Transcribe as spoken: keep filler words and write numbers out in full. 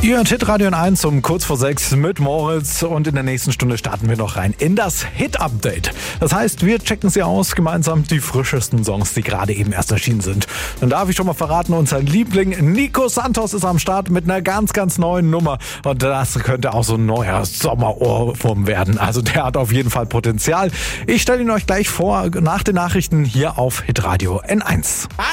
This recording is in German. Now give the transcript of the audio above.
Ihr hört Hitradio N eins um kurz vor sechs mit Moritz und in der nächsten Stunde starten wir noch rein in das Hit-Update. Das heißt, wir checken sie aus, gemeinsam die frischesten Songs, die gerade eben erst erschienen sind. Dann darf ich schon mal verraten, unser Liebling Nico Santos ist am Start mit einer ganz, ganz neuen Nummer und das könnte auch so ein neuer Sommerohrwurm werden. Also der hat auf jeden Fall Potenzial. Ich stelle ihn euch gleich vor nach den Nachrichten hier auf Hitradio N eins.